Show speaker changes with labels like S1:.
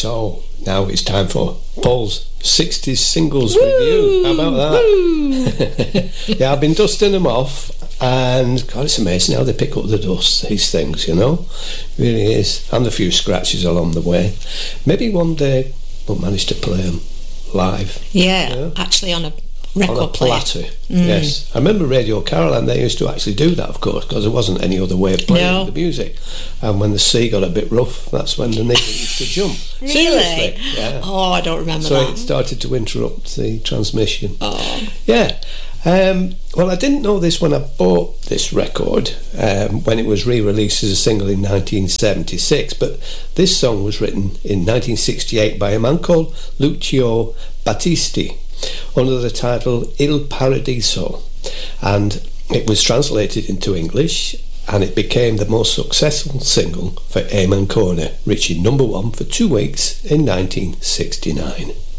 S1: So now it's time for Paul's 60s singles review. How about that? Yeah, I've been dusting them off, and God, it's amazing how they pick up the dust, these things, you know. It really is. And a few scratches along the way. Maybe one day we'll manage to play them live.
S2: Yeah, actually on a record
S1: on a platter. Yes, I remember Radio Caroline, they used to actually do that, of course, because there wasn't any other way of playing the music. And when the sea got a bit rough, that's when the neighbour used to jump.
S2: Really?
S1: Seriously? Yeah.
S2: Oh, I don't remember
S1: so
S2: that.
S1: it started to interrupt the transmission.
S2: Oh.
S1: Yeah. Well, I didn't know this when I bought this record, when it was re-released as a single in 1976, but this song was written in 1968 by a man called Lucio Battisti under the title Il Paradiso, and it was translated into English, and it became the most successful single for Amen Corner, reaching number 1 for 2 weeks in 1969.